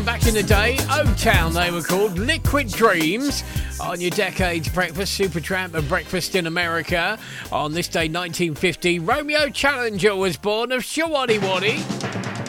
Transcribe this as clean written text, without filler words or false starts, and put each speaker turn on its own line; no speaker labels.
Back in the day, O-Town they were called, Liquid Dreams, on your Decades Breakfast, Supertramp and Breakfast in America. On this day, 1950, Romeo Challenger was born of Shawaddy Waddy.